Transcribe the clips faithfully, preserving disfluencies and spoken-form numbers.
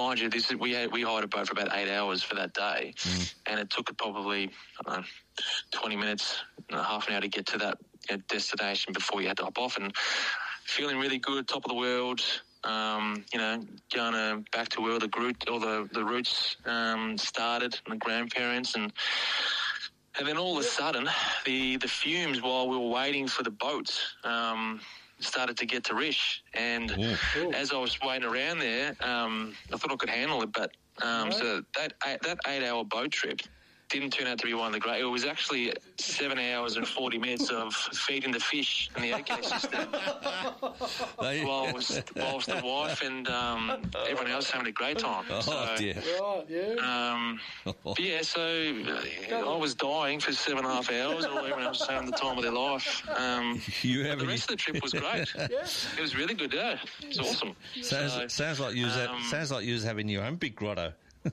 mind you, this is, we had we hired a boat for about eight hours for that day, mm. and it took it probably I don't know, twenty minutes, half an hour to get to that you know, destination before you had to hop off. And feeling really good, top of the world. Um, you know, going to back to where the group, all the the roots um, started, and the grandparents, and and then all of a sudden, the the fumes while we were waiting for the boat um, started to get to Rish, and Ooh. Ooh. as I was waiting around there, um, I thought I could handle it, but um, right. so that eight, that eight hour boat trip didn't turn out to be one of the great. It was actually seven hours and forty minutes of feeding the fish in the ecosystem, whilst, whilst the wife and um, everyone else having a great time. Oh, so, dear. Right, yeah. Um, yeah, so uh, I was dying for seven and a half hours, while everyone else was having the time of their life. Um, you the rest of the trip was great. Yeah. It was really good. Yeah, it was awesome. Sounds, so, sounds like you was um, ha- sounds like you was having your own big grotto.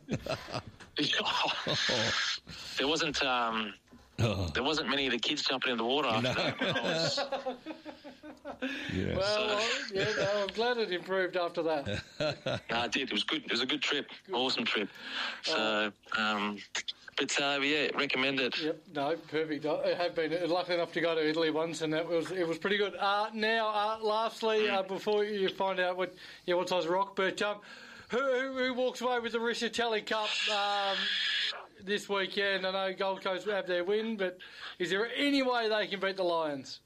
There wasn't um, oh. there wasn't many of the kids jumping in the water after no. that. When I was... yeah. Well, so... yeah, no, I'm glad it improved after that. No, it did. It was good. It was a good trip. Good. Awesome trip. So, um, but uh, yeah, recommend it. Yep. No, perfect. I have been lucky enough to go to Italy once, and that was it was pretty good. Uh, now, uh, lastly, uh, before you find out what yeah what size rock, but um. Who, who, who walks away with the Richatelli Cup um, this weekend? I know Gold Coast have their win, but is there any way they can beat the Lions?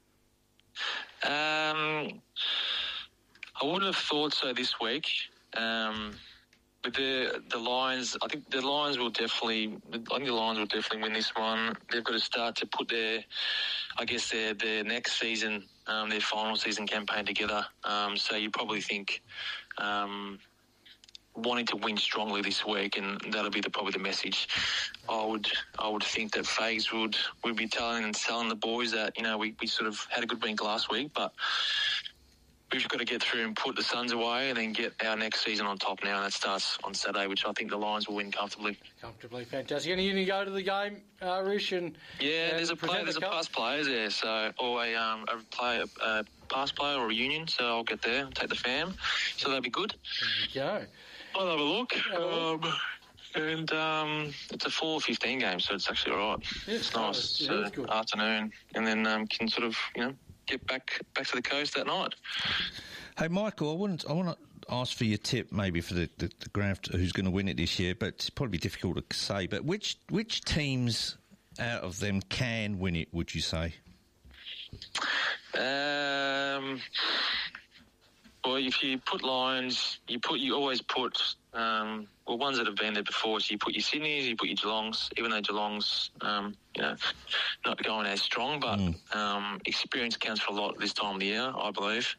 Um, I wouldn't have thought so this week. Um, with the the Lions, I think the Lions will definitely. I think the Lions will definitely win this one. They've got to start to put their, I guess their their next season, um, their final season campaign together. Um, so you probably think. Um, wanting to win strongly this week, and that'll be the, probably the message. I would I would think that Fags would, would be telling and telling the boys that, you know, we, we sort of had a good week last week, but we've got to get through and put the Suns away and then get our next season on top now, and that starts on Saturday, which I think the Lions will win comfortably. Comfortably, fantastic. And you going to go to the game, uh, Rish? And, yeah, and there's a play, there's the a past players there, so or a, um, a player, a past player or a union, so I'll get there, take the fam, so that'll be good. There you go. I'll have a look. Um, and um, it's a four fifteen game, so it's actually all right. Yeah, it's nice. It so is good. Afternoon, and then um, can sort of, you know, get back back to the coast that night. Hey, Michael, I want I want to ask for your tip, maybe for the, the, the grand who's going to win it this year, but it's probably difficult to say. But which which teams out of them can win it, would you say? Um. Well, if you put Lions, you put you always put um, well ones that have been there before. So you put your Sydneys, you put your Geelongs. Even though Geelong's um, you know not going as strong, but mm. um, experience counts for a lot this time of the year, I believe.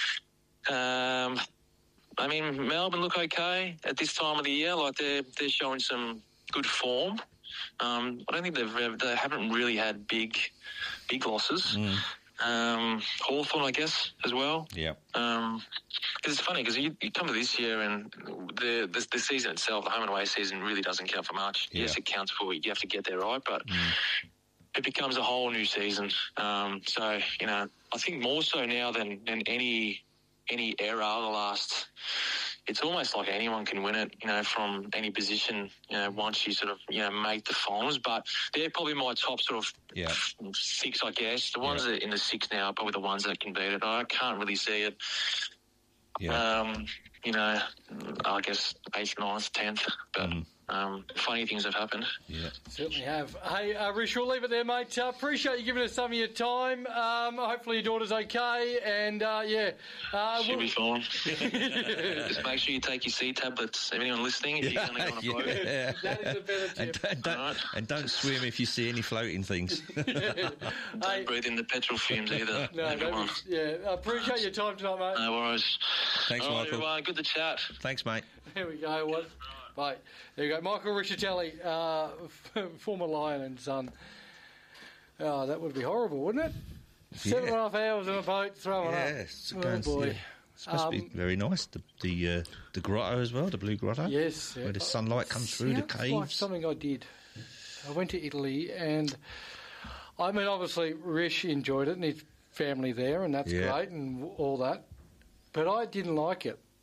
Um, I mean, Melbourne look okay at this time of the year. Like they're they're showing some good form. Um, I don't think they've they haven't really had big big losses. Mm. Um, Hawthorn, I guess, as well. Yeah. Um, cause it's funny because you, you come to this year and the, the the season itself, the home and away season, really doesn't count for much. Yeah. Yes, it counts for you have to get there right, but mm. it becomes a whole new season. Um, so you know, I think more so now than than any any era of the last. It's almost like anyone can win it, you know, from any position, you know, once you sort of, you know, make the finals. But they're probably my top sort of yeah. six, I guess. The ones yeah. that are in the six now are probably the ones that can beat it. I can't really see it. Yeah. Um, you know, I guess eighth, ninth, tenth. But mm. um, funny things have happened. Yeah, certainly have. Hey, uh, Rish, we'll leave it there, mate. Uh, appreciate you giving us some of your time. Um, hopefully your daughter's okay, and uh, yeah, uh, she'll we'll... be fine. Just make sure you take your C tablets. Anyone listening, if you're going to go on a boat, yeah. that is a better tip. And don't, don't, right. and don't swim if you see any floating things. yeah. Don't hey. breathe in the petrol fumes either. No, was, yeah. I appreciate right. your time tonight, mate. No worries. Thanks, All right, Michael. Everyone. Good to chat. Thanks, mate. There we go. What? Bye. There you go. Michael Richatelli, uh, former Lion and son. Oh, that would be horrible, wouldn't it? Yeah. Seven and a half hours in a boat throwing yeah, up. It's oh, boy. Yeah. It's supposed um, to be very nice. The the, uh, the grotto as well, the blue grotto. Yes. Where the sunlight comes through the caves. Like something I did. I went to Italy and, I mean, obviously Rish enjoyed it and his family there, and that's yeah. great and all that. But I didn't like it.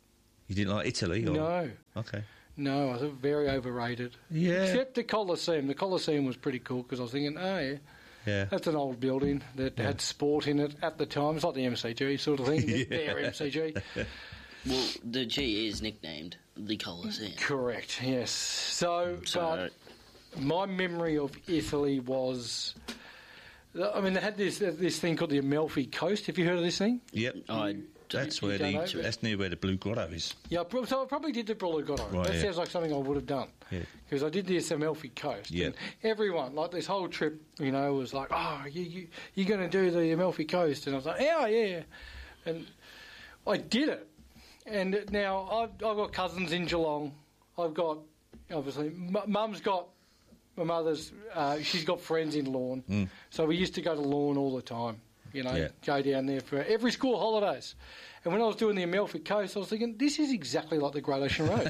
You didn't like Italy? Or? No. Okay. No, I thought very overrated. Yeah. Except the Colosseum. The Colosseum was pretty cool because I was thinking, oh, yeah, Yeah. that's an old building that yeah. had sport in it at the time. It's like the M C G sort of thing. yeah. Their M C G. Well, the G is nicknamed the Colosseum. Correct, yes. So, So- but my memory of Italy was... I mean, they had this this thing called the Amalfi Coast. Have you heard of this thing? Yep. I That's you where don't the know, that's near where the Blue Grotto is. Yeah, pro- so I probably did the Blue Grotto. Right, that yeah. sounds like something I would have done. Yeah. Because I did this Amalfi Coast. Yeah. And everyone, like this whole trip, you know, was like, oh, you, you, you're going to do the Amalfi Coast. And I was like, yeah, yeah. And I did it. And now I've, I've got cousins in Geelong. I've got, obviously, m- Mum's got, my mother's, uh, she's got friends in Lorne. Mm. So we used to go to Lorne all the time, you know, Yeah. go down there for every school holidays. And when I was doing the Amalfi Coast, I was thinking, this is exactly like the Great Ocean Road.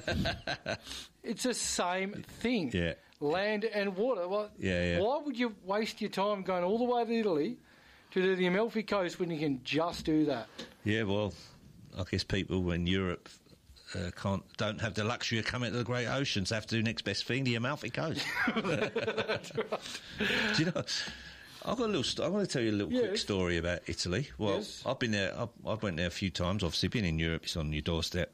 It's the same thing. Yeah. Land and water. Well, Yeah, yeah. Why would you waste your time going all the way to Italy to do the Amalfi Coast when you can just do that? Yeah, well, I guess people in Europe uh, can't don't have the luxury of coming to the Great Oceans. Have to do next best thing, the Amalfi Coast. That's right. Do you know? I've got a little. St- I want to tell you a little Yes. quick story about Italy. Well, Yes. I've been there. I've, I've went there a few times. Obviously, been in Europe. It's on your doorstep.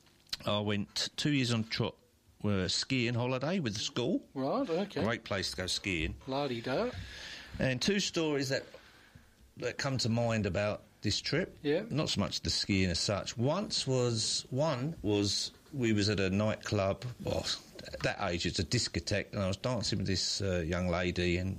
I went two years on trot, uh, skiing holiday with the school. Right, okay. Great place to go skiing. La-di-da. And two stories that that come to mind about this trip. Yeah. Not so much the skiing as such. Once was one was we was at a nightclub. Well, at that age it's a discotheque, and I was dancing with this uh, young lady, and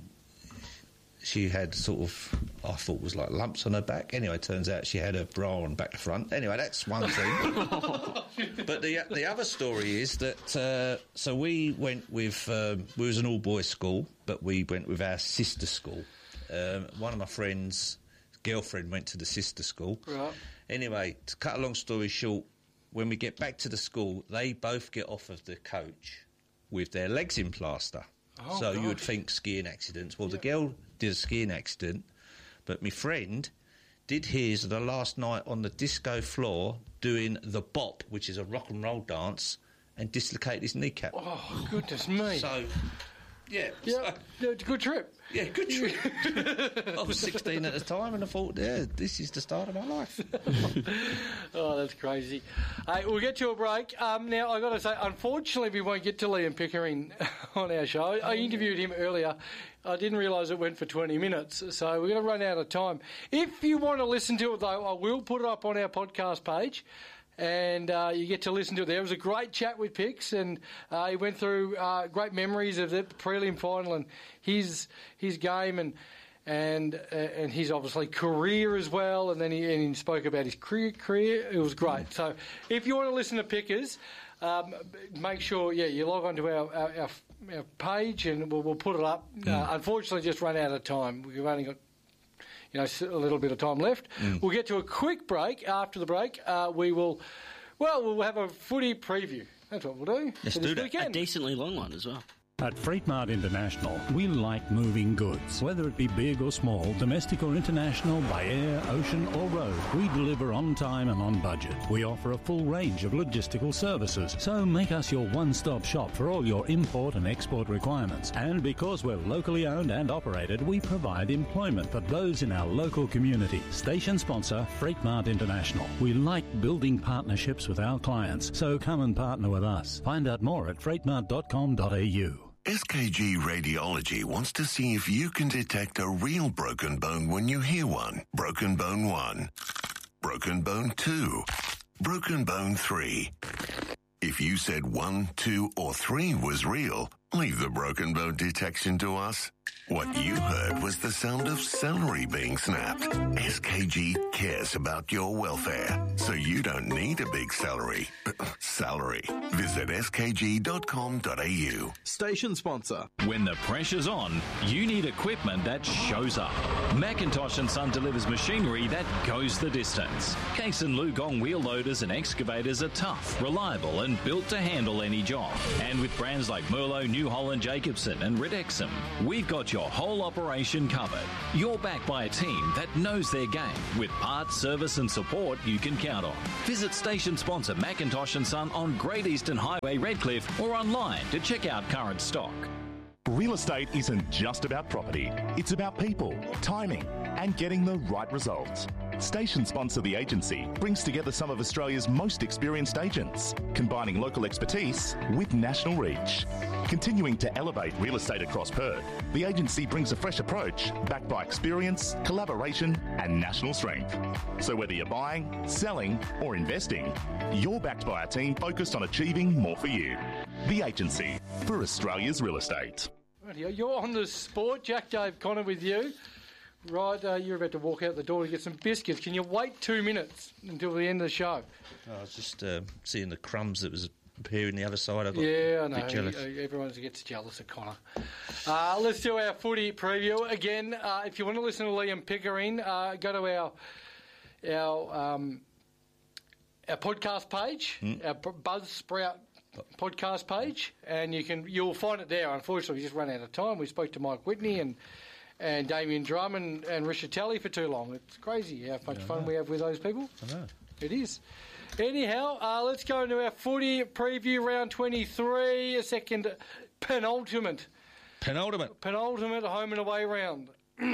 she had sort of I thought was like lumps on her back. Anyway, it turns out she had her bra on back to front. Anyway, that's one thing. But the the other story is that uh, so we went with um, we was an all boys school, but we went with our sister school. Um, one of my friends' girlfriend went to the sister school. Right. Anyway, to cut a long story short, when we get back to the school, they both get off of the coach with their legs in plaster. Oh, so you would gosh. think skiing accidents. Well, the girl did a skiing accident, but my friend did his the last night on the disco floor doing the bop, which is a rock and roll dance, and dislocated his kneecap. Oh, goodness me. So, yeah. yeah, so- yeah, it's a good trip. yeah, good trip. I was sixteen at the time, and I thought, yeah, this is the start of my life. Oh, that's crazy. Hey, we'll get to a break. Um, now, I've got to say, unfortunately, we won't get to Liam Pickering on our show. I interviewed him earlier. I didn't realise it went for twenty minutes, so we're going to run out of time. If you want to listen to it, though, I will put it up on our podcast page. And uh, you get to listen to it there. It was a great chat with Pix, and uh, he went through uh, great memories of the prelim final and his his game and and uh, and his obviously career as well. And then he, and he spoke about his career. Career it was great. So if you want to listen to Pickers, um, make sure yeah you log on to our our, our, our page and we'll, we'll put it up. Mm. Uh, unfortunately, just run out of time. We've only got. You know, a little bit of time left. Mm. We'll get to a quick break. After the break, uh, we will, well, we'll have a footy preview. That's what we'll do. Let's for do this that. weekend. A decently long one as well. At Freight Mart International, we like moving goods. Whether it be big or small, domestic or international, by air, ocean or road, we deliver on time and on budget. We offer a full range of logistical services, so make us your one-stop shop for all your import and export requirements. And because we're locally owned and operated, we provide employment for those in our local community. Station sponsor, Freight Mart International. We like building partnerships with our clients, so come and partner with us. Find out more at freight mart dot com dot a u. S K G Radiology wants to see if you can detect a real broken bone when you hear one. Broken bone one. Broken bone two. Broken bone three. If you said one, two, or three was real, leave the broken bone detection to us. What you heard was the sound of celery being snapped. S K G cares about your welfare, so you don't need a big celery. Salary. Visit s k g dot com dot a u. Station sponsor. When the pressure's on, you need equipment that shows up. Macintosh and Son delivers machinery that goes the distance. Case and Lugong wheel loaders and excavators are tough, reliable and built to handle any job. And with brands like Merlo, New Holland, Jacobson and Red Exum, we've got get your whole operation covered. You're backed by a team that knows their game with parts, service and support you can count on. Visit station sponsor Macintosh and Son on Great Eastern Highway, Redcliffe, or online to check out current stock. Real estate isn't just about property. It's about people, timing, and getting the right results. Station sponsor The Agency brings together some of Australia's most experienced agents, combining local expertise with national reach. Continuing to elevate real estate across Perth, The Agency brings a fresh approach backed by experience, collaboration, and national strength. So whether you're buying, selling, or investing, you're backed by a team focused on achieving more for you. The Agency, for Australia's real estate. You're on the sport. Jack Dave Connor with you. Right, uh, you're about to walk out the door to get some biscuits. Can you wait two minutes until the end of the show? I was just uh, seeing the crumbs that was appearing the other side. I got yeah, I a know. bit jealous. Everyone gets jealous of Connor. Uh, let's do our footy preview. Again, uh, if you want to listen to Liam Pickering, uh, go to our our um, our podcast page, mm. our Buzzsprout podcast page, and you can you'll find it there. Unfortunately, we just run out of time. We spoke to Mike Whitney and and Damien Drum and, and Richatelli for too long. It's crazy how much yeah, fun we have with those people. I know. It is. Anyhow, uh, let's go into our footy preview round twenty-three, a second penultimate. Penultimate. Penultimate home and away round.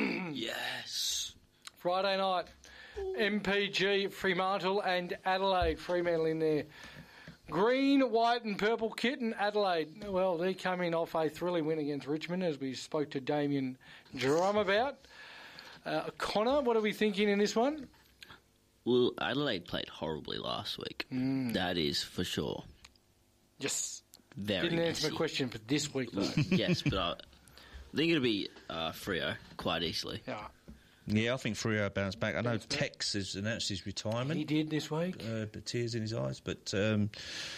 Yes. Friday night, M P G, Fremantle and Adelaide. Fremantle in there. Green, white and purple kit in Adelaide. Well, they're coming off a thrilling win against Richmond, as we spoke to Damien Drum about. Uh, Connor, what are we thinking in this one? Well, Adelaide played horribly last week. Mm. That is for sure. Yes. Very Didn't answer messy. my question for this week, though. Yes, but I think it'll be uh, Freo quite easily. Yeah. Yeah, I think Freo bounced back. I know Tex has announced his retirement. He did this week. Uh, but tears in his eyes. But, um,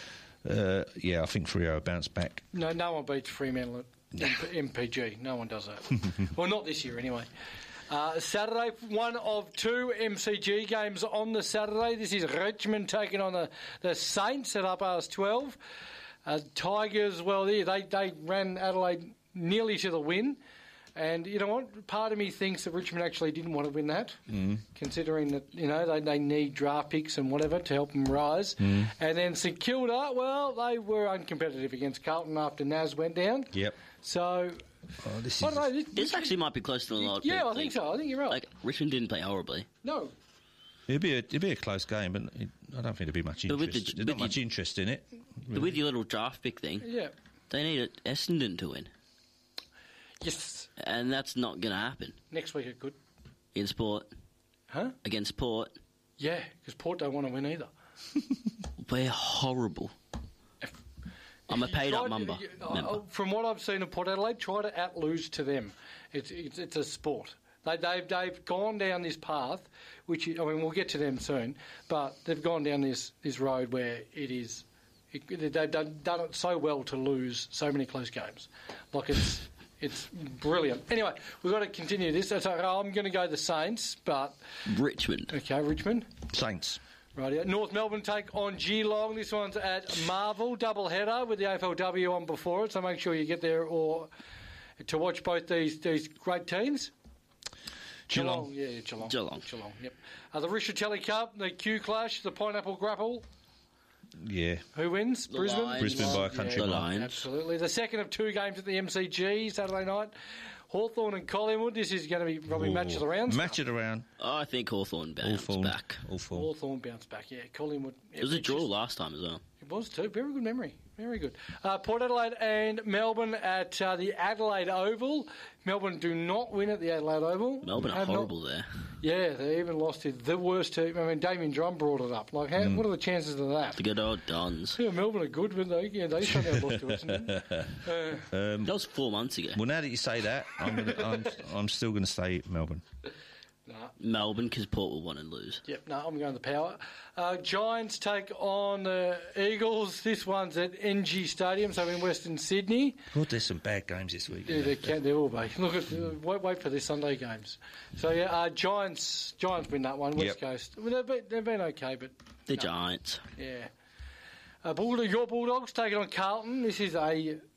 uh, yeah, I think Freo bounced back. No, no one beats Fremantle at M P G. No one does that. Well, not this year, anyway. Uh, Saturday, one of two M C G games on the Saturday. This is Richmond taking on the, the Saints at up past twelve. Uh, Tigers, well, they, they they ran Adelaide nearly to the win. And you know what? Part of me thinks that Richmond actually didn't want to win that, mm. considering that, you know, they, they need draft picks and whatever to help them rise. Mm. And then St Kilda, well, they were uncompetitive against Carlton after Naz went down. Yep. So, oh, this, I don't know, this, this actually might be closer than a lot of yeah, people I think think. so. I think you're right. Like, Richmond didn't play horribly. No. It'd be a, it'd be a close game, but it, I don't think there'd be much But with interest. the- There's with not much the- interest in it. But with your little draft pick thing, Yeah. they need Essendon to win. Yes. And that's not going to happen Next week it could. in sport. Huh? Against Port, Yeah, because Port don't want to win either. we're horrible. I'm a paid-up Try to- member. uh, member. From what I've seen of Port Adelaide, try to out-lose to them. It's, it's, it's a sport. They, they've, they've gone down this path, which, I mean, we'll get to them soon, but they've gone down this, this road where it is... It, they've done, done it so well to lose so many close games. Like, it's... It's brilliant. Anyway, we've got to continue this. So I'm going to go the Saints, but... Richmond. Okay, Richmond. Saints. Right, North Melbourne take on Geelong. This one's at Marvel, double header with the A F L W on before it, so make sure you get there or to watch both these these great teams. Geelong. Geelong, yeah, Geelong. Geelong. Geelong, yep. Uh, the Richatelli Cup, the Q Clash, the Pineapple Grapple. Yeah. Who wins? The Brisbane? Lions. Brisbane by a country The mile. Lions. Absolutely. The second of two games at the M C G Saturday night. Hawthorn and Collingwood. This is going to be probably Ooh. match of the round. Match it around. Oh, I think Hawthorn bounced Hawthorn. back. Hawthorn. Hawthorn bounce back, yeah. Collingwood. It was a draw last time as well. It was too. Very good memory. Very good. Uh, Port Adelaide and Melbourne at uh, the Adelaide Oval. Melbourne do not win at the Adelaide Oval. Melbourne are Have not- horrible there. Yeah, they even lost to the worst team. I mean, Damien Drum brought it up. Like, how, Mm. what are the chances of that? The good old Dons. Yeah, Melbourne are good, but they, yeah, they somehow lost to us. didn't they? Uh, Um, That was four months ago. well, now that you say that, I'm, gonna, I'm, I'm still going to say Melbourne. nah. Melbourne, because Port will want to lose. Yep, no, I'm going the power. Uh, Giants take on the Eagles. This one's at N G Stadium, so in Western Sydney. God, there's some bad games this week. Yeah, isn't there, there? can, there will be. Look at, uh, wait, wait for the Sunday games. So yeah, uh, Giants, Giants win that one. West Yep. Coast. Well, they've been, they've been okay, but The no. Giants. Yeah. Uh, Bulldog, your Bulldogs take it on Carlton. This is a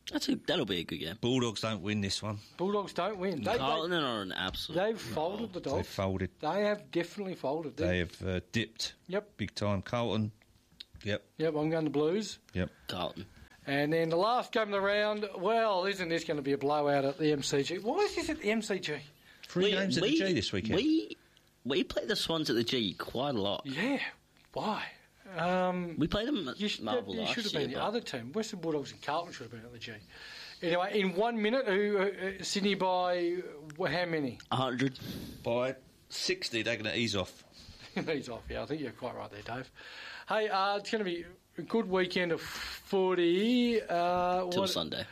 That's a, that'll be a good game. Bulldogs don't win this one. Bulldogs don't win. They, Carlton they, are an absolute. They've folded the Dogs. They've folded. They have definitely folded. They have uh, dipped. Yep. Big time. Carlton. Yep. Yep, I'm going to Blues. Yep. Carlton. And then the last game of the round, well, isn't this going to be a blowout at the M C G? Why is this at the M C G? Three we, games at we, the G this weekend. We we play the Swans at the G quite a lot. Yeah. Why? Um, we play them at you should, Marvel you last should have year, been the but- other team. Western Bulldogs and Carlton should have been at the G. Anyway, in one minute, who uh, Sydney by uh, how many? one hundred. By sixty, they're going to ease off. He's off, yeah. I think you're quite right there, Dave. Hey, uh, it's going to be a good weekend of footy. Uh, Till what- Sunday.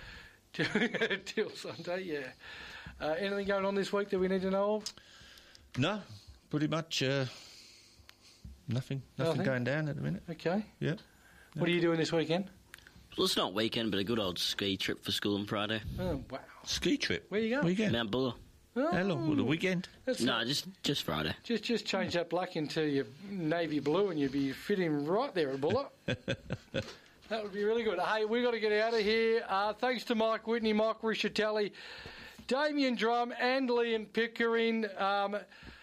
Till Sunday, yeah. Uh, anything going on this week that we need to know of? No, pretty much uh, nothing, nothing. Nothing? Going down at the minute. Okay. Yeah. What are you doing this weekend? Well, it's not weekend, but a good old ski trip for school on Friday. Oh, wow. Ski trip. Where you going? Where you going? Mount Buller. Oh, How long? Well, the weekend? that's No, not- just just Friday. Just just change that black into your navy blue and you'd be fitting right there at Buller. That would be really good. Hey, we've got to get out of here. Uh, thanks to Mike Whitney, Mike Rischitelli, Damien Drum and Liam Pickering. Um,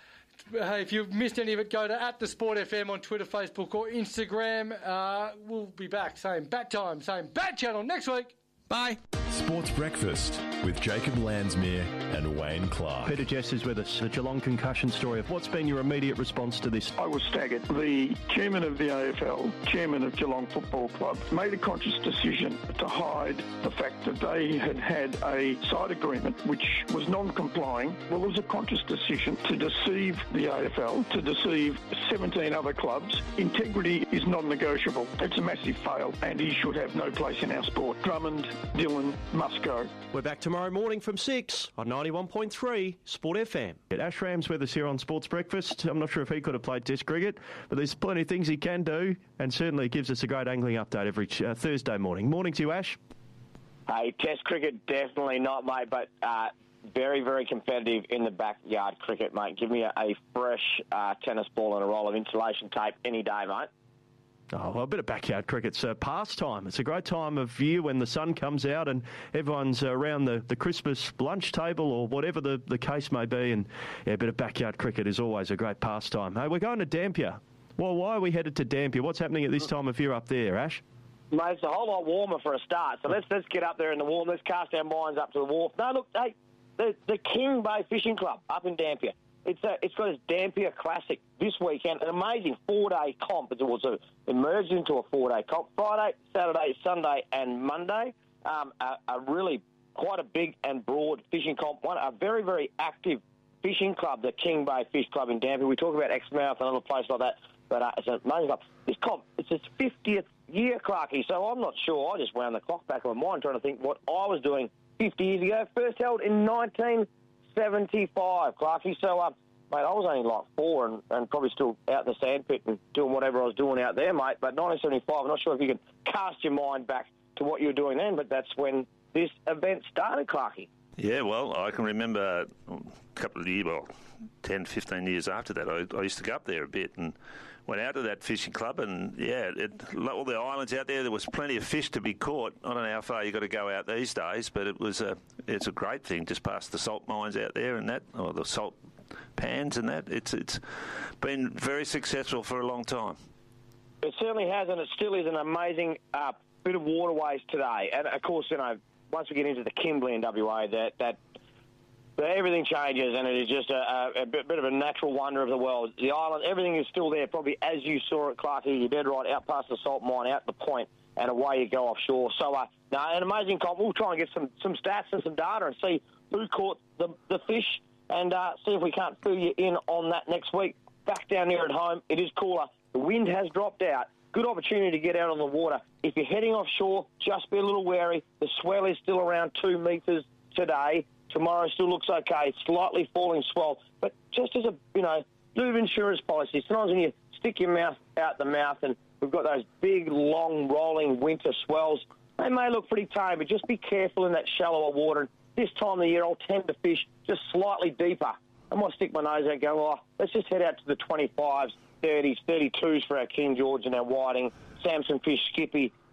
hey, if you've missed any of it, go to at the Sport F M on Twitter, Facebook or Instagram. Uh, we'll be back. Same bat time, same bat channel next week. Bye. Sports Breakfast with Jacob Landsmere and Wayne Clark. Peter Jess is with us. The Geelong concussion story. What's been your immediate response to this? I was staggered. The chairman of the A F L, chairman of Geelong Football Club, made a conscious decision to hide the fact that they had had a side agreement which was non-complying. Well, it was a conscious decision to deceive the A F L, to deceive seventeen other clubs. Integrity is non-negotiable. It's a massive fail, and he should have no place in our sport. Drummond, Dillon must go. We're back tomorrow morning from six on ninety-one point three Sport F M. Ash Ram's with us here on Sports Breakfast. I'm not sure if he could have played Test cricket, but there's plenty of things he can do, and certainly gives us a great angling update every uh, Thursday morning. Morning to you, Ash. Hey, Test cricket, definitely not, mate, but uh, very, very competitive in the backyard cricket, mate. Give me a, a fresh uh, tennis ball and a roll of insulation tape any day, mate. Oh, well, a bit of backyard cricket's a pastime. It's a great time of year when the sun comes out and everyone's around the, the Christmas lunch table or whatever the, the case may be. And yeah, a bit of backyard cricket is always a great pastime. Hey, we're going to Dampier. Well, why are we headed to Dampier? What's happening at this time of year up there, Ash? Mate, it's a whole lot warmer for a start, so let's let's get up there in the warm. Let's cast our minds up to the wharf. No, look, hey, the, the King Bay Fishing Club up in Dampier. It's a, it's got its Dampier Classic this weekend, an amazing four-day comp. It was a, it merged into a four-day comp. Friday, Saturday, Sunday and Monday. Um, a, a really quite a big and broad fishing comp. One, a very, very active fishing club, the King Bay Fish Club in Dampier. We talk about Exmouth and other places like that, but uh, it's an amazing club. This comp, it's its fiftieth year, Clarky, so I'm not sure. I just wound the clock back in my mind trying to think what I was doing fifty years ago. First held in nineteen seventy-five, Clarky. So, um, mate, I was only like four and, and probably still out in the sandpit and doing whatever I was doing out there, mate. But nineteen seventy-five, I'm not sure if you can cast your mind back to what you were doing then, but that's when this event started, Clarky. Yeah, well, I can remember a couple of years, well, ten, fifteen years after that, I, I used to go up there a bit and went out to that fishing club, and yeah, it, all the islands out there, there was plenty of fish to be caught. I don't know how far you got to go out these days, but it was a, it's a great thing just past the salt mines out there and that, or the salt pans and that. It's it's been very successful for a long time. It certainly has, and it still is an amazing uh, bit of waterways today. And of course, you know, once we get into the Kimberley in W A, that that. But everything changes, and it is just a, a, a bit, bit of a natural wonder of the world. The island, everything is still there, probably as you saw it, Clarky. You're dead right, out past the salt mine, out the point, and away you go offshore. So, uh, no, an amazing comp. We'll try and get some, some stats and some data and see who caught the, the fish and uh, see if we can't fill you in on that next week. Back down here at home, it is cooler. The wind has dropped out. Good opportunity to get out on the water. If you're heading offshore, just be a little wary. The swell is still around two metres today. Tomorrow still looks okay, slightly falling swell. But just as a, you know, bit of insurance policy, sometimes when you stick your mouth out the mouth and we've got those big, long, rolling winter swells, they may look pretty tame, but just be careful in that shallower water. And this time of the year, I'll tend to fish just slightly deeper. I might stick my nose out and go, oh, let's just head out to the twenty-fives, thirties, thirty-twos for our King George and our whiting, Samson fish, Skippy,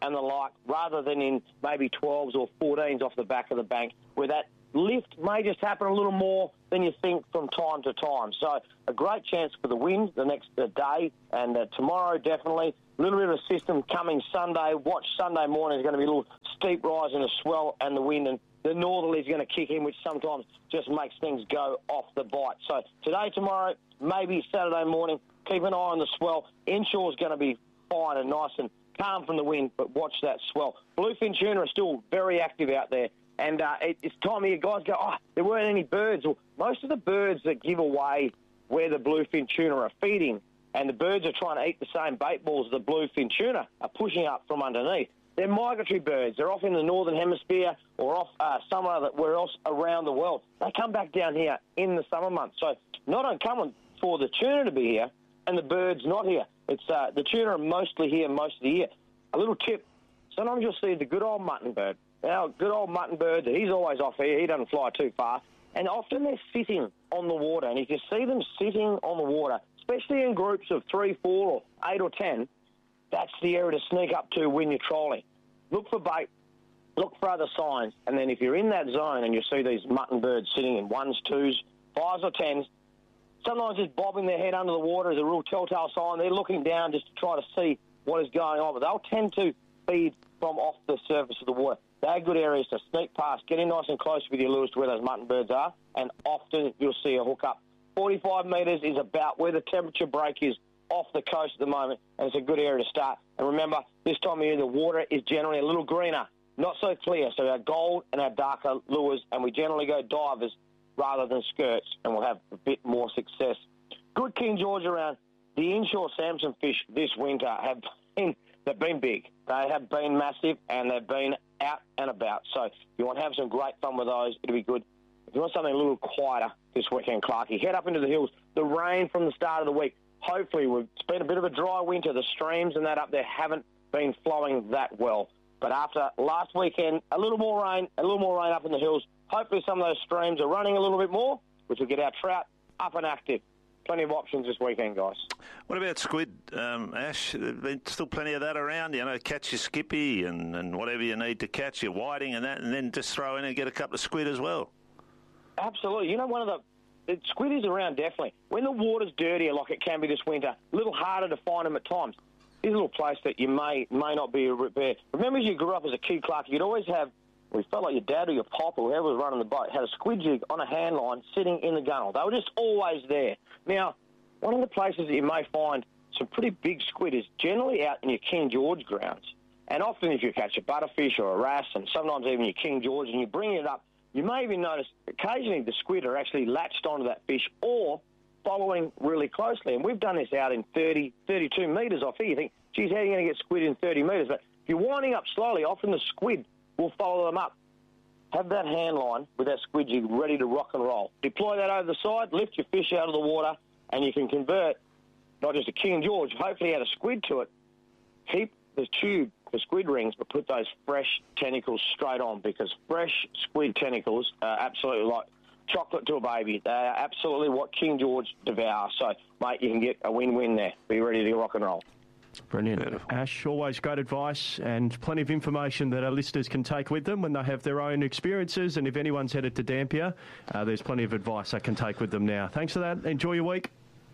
and the like, rather than in maybe twelves or fourteens off the back of the bank, where that lift may just happen a little more than you think from time to time. So a great chance for the wind the next uh, day and uh, tomorrow definitely. A little bit of a system coming Sunday. Watch Sunday morning is going to be a little steep rise in the swell and the wind, and the northerly is going to kick in, which sometimes just makes things go off the bite. So today, tomorrow, maybe Saturday morning, keep an eye on the swell. Inshore is going to be fine and nice and calm from the wind, but watch that swell. Bluefin tuna are still very active out there. And uh, it, it's time here, guys go, oh, there weren't any birds. Well, most of the birds that give away where the bluefin tuna are feeding, and the birds are trying to eat the same bait balls the bluefin tuna are pushing up from underneath. They're migratory birds. They're off in the northern hemisphere or off uh, somewhere else around the world. They come back down here in the summer months. So not uncommon for the tuna to be here and the birds not here. It's uh, the tuna are mostly here most of the year. A little tip, sometimes you'll see the good old mutton bird. Now, good old mutton bird, he's always off here. He doesn't fly too far. And often they're sitting on the water. And if you see them sitting on the water, especially in groups of three, four, or eight or ten, that's the area to sneak up to when you're trolling. Look for bait, look for other signs, and then if you're in that zone and you see these mutton birds sitting in ones, twos, fives or tens, sometimes just bobbing their head under the water is a real telltale sign. They're looking down just to try to see what is going on, but they'll tend to feed from off the surface of the water. They're good areas to sneak past, get in nice and close with your lures to where those mutton birds are, and often you'll see a hook up. forty-five metres is about where the temperature break is off the coast at the moment, and it's a good area to start. And remember, this time of year, the water is generally a little greener, not so clear. So our gold and our darker lures, and we generally go divers rather than skirts, and we'll have a bit more success. Good King George around. The inshore Samson fish this winter have been, they've been big. They have been massive, and they've been out and about. So if you want to have some great fun with those, it'll be good. If you want something a little quieter this weekend, Clarkie, head up into the hills. The rain from the start of the week, hopefully, we've, it's been a bit of a dry winter. The streams and that up there haven't been flowing that well. But after last weekend, a little more rain, a little more rain up in the hills. Hopefully some of those streams are running a little bit more, which will get our trout up and active. Plenty of options this weekend, guys. What about squid, um, Ash? There's still plenty of that around, you know, catch your skippy and, and whatever you need to catch, your whiting and that, and then just throw in and get a couple of squid as well. Absolutely. You know, one of the... The squid is around, definitely. When the water's dirtier, like it can be this winter, a little harder to find them at times. Here's a little place that you may may not be there. Remember, as you grew up as a kid, Clark, you'd always have, well, you felt like your dad or your pop or whoever was running the boat had a squid jig on a hand line sitting in the gunnel. They were just always there. Now, one of the places that you may find some pretty big squid is generally out in your King George grounds. And often if you catch a butterfish or a wrasse, and sometimes even your King George, and you bring it up, you may even notice occasionally the squid are actually latched onto that fish or following really closely. And we've done this out in thirty, thirty-two metres off here. You think, geez, how are you going to get squid in thirty metres? But if you're winding up slowly, often the squid will follow them up. Have that hand line with that squid jig ready to rock and roll. Deploy that over the side, lift your fish out of the water, and you can convert not just a King George, hopefully add a squid to it. Keep the tube for squid rings, but put those fresh tentacles straight on, because fresh squid tentacles are absolutely like chocolate to a baby. They are absolutely what King George devours. So, mate, you can get a win-win there. Be ready to rock and roll. Brilliant. Beautiful. Ash, always great advice and plenty of information that our listeners can take with them when they have their own experiences. And if anyone's headed to Dampier, uh, there's plenty of advice they can take with them now. Thanks for that. Enjoy your week.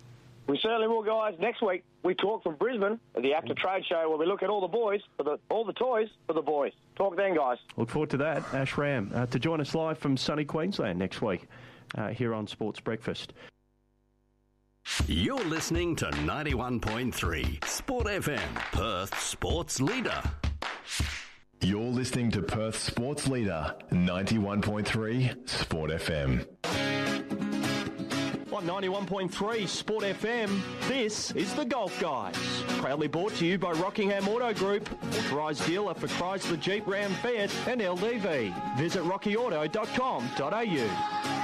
We certainly will, guys. Next week, we talk from Brisbane at the After Trade Show, where we look at all the boys, for the all the toys for the boys. Talk then, guys. Look forward to that. Ash Ram uh, to join us live from sunny Queensland next week uh, here on Sports Breakfast. You're listening to ninety-one point three Sport F M, Perth Sports Leader. You're listening to Perth Sports Leader, ninety-one point three Sport F M. On ninety-one point three Sport F M, this is The Golf Guys. Proudly brought to you by Rockingham Auto Group, authorised dealer for Chrysler, Jeep, Ram, Fiat and L D V. Visit rocky auto dot com dot a u.